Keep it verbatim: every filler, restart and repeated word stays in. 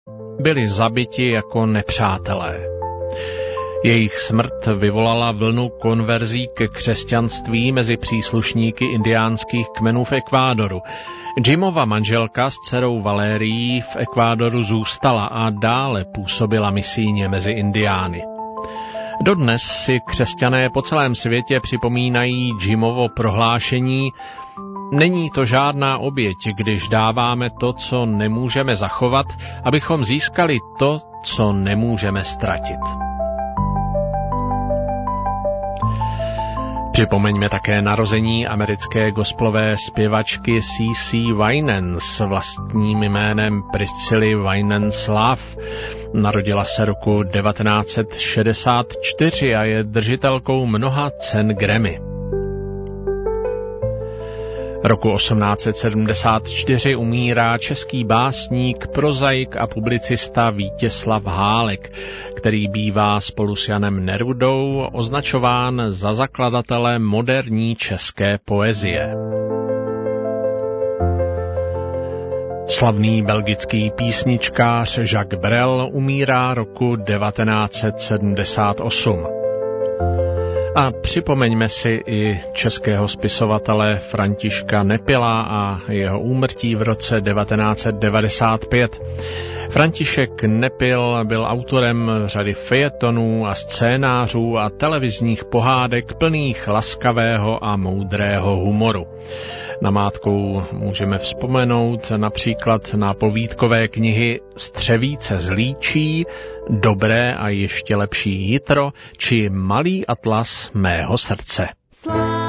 byli zabiti jako nepřátelé. Jejich smrt vyvolala vlnu konverzí ke křesťanství mezi příslušníky indiánských kmenů v Ekvádoru. Jimova manželka s dcerou Valérií v Ekvádoru zůstala a dále působila misijně mezi indiány. Dodnes si křesťané po celém světě připomínají Jimovo prohlášení: není to žádná oběť, když dáváme to, co nemůžeme zachovat, abychom získali to, co nemůžeme ztratit. Připomeňme také narození americké gospelové zpěvačky C C Winans s vlastním jménem Priscily Winans Love. Narodila se roku devatenáct set šedesát čtyři a je držitelkou mnoha cen Grammy. Roku osmnáct set sedmdesát čtyři umírá český básník, prozaik a publicista Vítězslav Hálek, který bývá spolu s Janem Nerudou označován za zakladatele moderní české poezie. Slavný belgický písničkář Jacques Brel umírá roku devatenáct set sedmdesát osm. A připomeňme si i českého spisovatele Františka Nepila a jeho úmrtí v roce devatenáct set devadesát pět. František Nepil byl autorem řady fejetonů a scénářů a televizních pohádek plných laskavého a moudrého humoru. Namátkou můžeme vzpomenout například na povídkové knihy Střevíce z Líčí, Dobré a ještě lepší jitro či Malý atlas mého srdce.